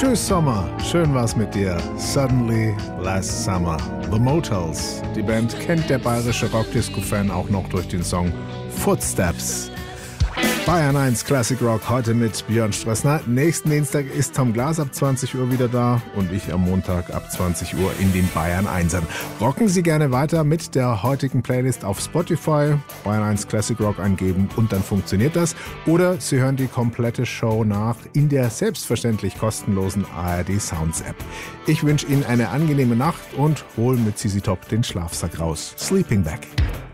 Tschüss Sommer, schön war's mit dir. Suddenly Last Summer. The Motels. Die Band kennt der bayerische Rockdisco-Fan auch noch durch den Song Footsteps. Bayern 1 Classic Rock heute mit Björn Strössner. Nächsten Dienstag ist Tom Glas ab 20 Uhr wieder da und ich am Montag ab 20 Uhr in den Bayern 1ern. Rocken Sie gerne weiter mit der heutigen Playlist auf Spotify, Bayern 1 Classic Rock eingeben und dann funktioniert das. Oder Sie hören die komplette Show nach in der selbstverständlich kostenlosen ARD Sounds App. Ich wünsche Ihnen eine angenehme Nacht und hol mit ZZ Top den Schlafsack raus. Sleeping Bag.